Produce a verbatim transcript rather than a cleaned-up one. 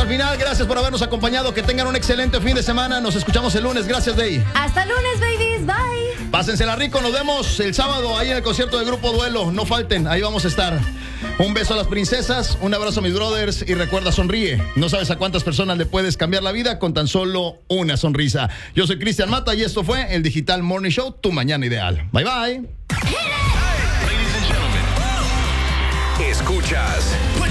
al final. Gracias por habernos acompañado. Que tengan un excelente fin de semana. Nos escuchamos el lunes. Gracias, Day. Hasta el lunes, babies. Bye. Pásensela rico. Nos vemos el sábado ahí en el concierto del Grupo Duelo. No falten. Ahí vamos a estar. Un beso a las princesas. Un abrazo a mis brothers. Y recuerda, sonríe. No sabes a cuántas personas le puedes cambiar la vida con tan solo una sonrisa. Yo soy Cristian Mata y esto fue el Digital Morning Show, tu mañana ideal. Bye, bye. Escuchas